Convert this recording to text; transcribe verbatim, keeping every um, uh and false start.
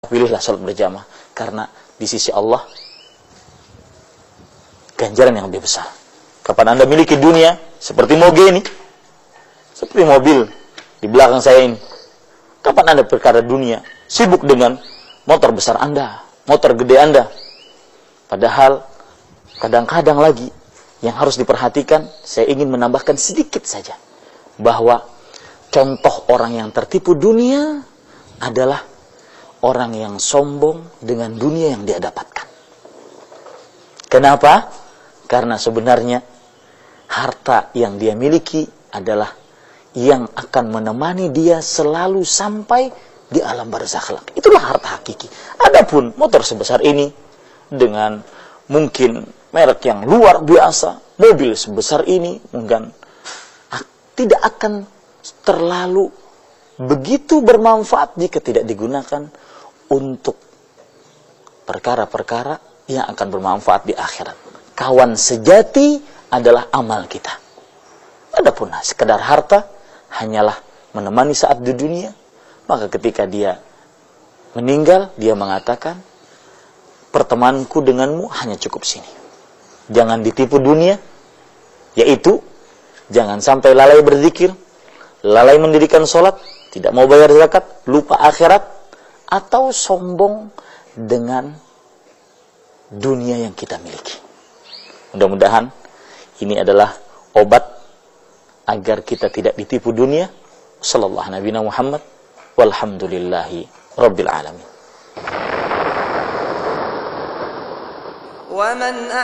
pilihlah salat berjamaah, karena di sisi Allah ganjaran yang lebih besar. Kapan Anda miliki dunia seperti moge ini, seperti mobil di belakang saya ini, kapan Anda perkara dunia, sibuk dengan motor besar Anda, motor gede Anda, padahal kadang-kadang lagi yang harus diperhatikan, saya ingin menambahkan sedikit saja, bahwa contoh orang yang tertipu dunia adalah orang yang sombong dengan dunia yang dia dapatkan. Kenapa? Karena sebenarnya harta yang dia miliki adalah yang akan menemani dia selalu sampai di alam barzakh. Itulah harta hakiki. Adapun motor sebesar ini dengan mungkin merek yang luar biasa, mobil sebesar ini mungkin tidak akan terlalu begitu bermanfaat jika tidak digunakan untuk perkara-perkara yang akan bermanfaat di akhirat. Kawan sejati adalah amal kita. Adapun sekedar harta hanyalah menemani saat di dunia, maka ketika dia meninggal, dia mengatakan, pertemananku denganmu hanya cukup sini. Jangan ditipu dunia, yaitu jangan sampai lalai berzikir, lalai mendirikan sholat, tidak mau bayar zakat, lupa akhirat, atau sombong dengan dunia yang kita miliki. Mudah-mudahan ini adalah obat agar kita tidak ditipu dunia. Sallallahu Nabi Muhammad walhamdulillahi rabbil alamin.